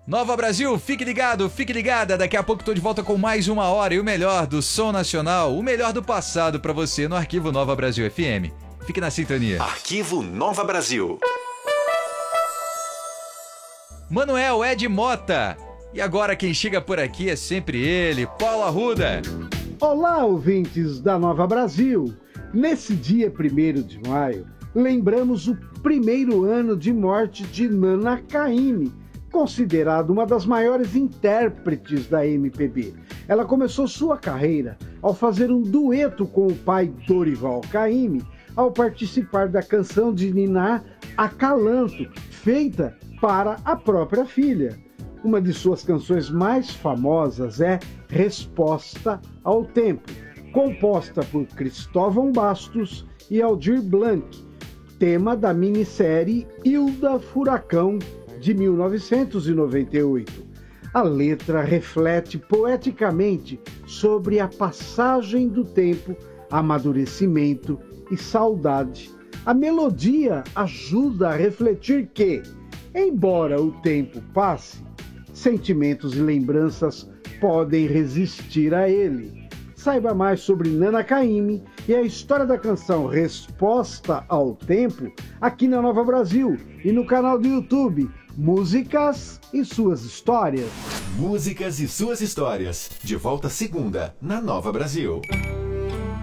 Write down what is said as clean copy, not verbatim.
Nova Brasil, fique ligado, fique ligada. Daqui a pouco tô de volta com mais uma hora e o melhor do som nacional, o melhor do passado pra você no Arquivo Nova Brasil FM. Fique na sintonia. Arquivo Nova Brasil. Manuel Ed Mota. E agora quem chega por aqui é sempre ele, Paulo Arruda. Olá, ouvintes da Nova Brasil. Nesse dia 1º de maio, lembramos o primeiro ano de morte de Nana Caymmi, considerada uma das maiores intérpretes da MPB. Ela começou sua carreira ao fazer um dueto com o pai Dorival Caymmi, ao participar da canção de Niná Acalanto, feita para a própria filha. Uma de suas canções mais famosas é Resposta ao Tempo, composta por Cristóvão Bastos e Aldir Blanc, tema da minissérie Hilda Furacão, de 1998. A letra reflete poeticamente sobre a passagem do tempo, amadurecimento e saudade. A melodia ajuda a refletir que, embora o tempo passe, sentimentos e lembranças podem resistir a ele. Saiba mais sobre Nana Caymmi e a história da canção Resposta ao Tempo aqui na Nova Brasil e no canal do YouTube Músicas e Suas Histórias. Músicas e Suas Histórias. De volta segunda na Nova Brasil.